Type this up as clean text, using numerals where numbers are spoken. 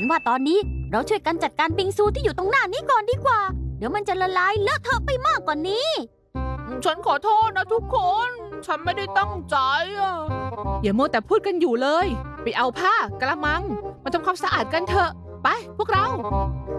ว่าตอนนี้เราช่วยกันจัดการบิงซูที่อยู่ตรงหน้านี้ก่อนดีกว่าเดี๋ยวมันจะละลายเลอะเทอะไปมากกว่านี้ฉันขอโทษนะทุกคน ฉันไม่ได้ตั้งใจอ่ะอย่ามัวแต่พูดกันอยู่เลย ไปเอาผ้ากระมังมาทำความสะอาดกันเถอะ ไปพวกเรา